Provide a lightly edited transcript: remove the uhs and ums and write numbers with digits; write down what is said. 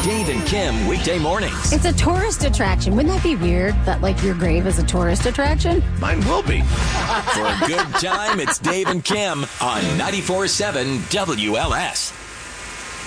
Dave and Kim weekday mornings. It's a tourist attraction. Wouldn't that be weird that, like, your grave is a tourist attraction? Mine will be. For a good time, it's Dave and Kim on 94.7 WLS.